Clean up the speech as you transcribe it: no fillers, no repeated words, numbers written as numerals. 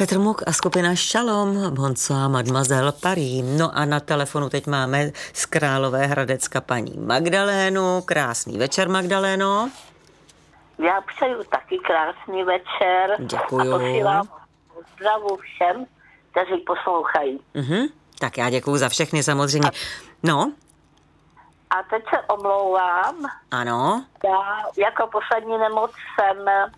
Petr Muk a skupina Šalom, Bonsoir Mademoiselle Paris. No a na telefonu teď máme z Královéhradecka paní Magdalénu. Krásný večer, Magdaléno. Já přeju taky krásný večer. Děkuju. A posílám pozdravu všem, kteří poslouchají. Tak já děkuju za všechny samozřejmě. No. A teď se omlouvám. Ano. Já jako poslední nemoc jsem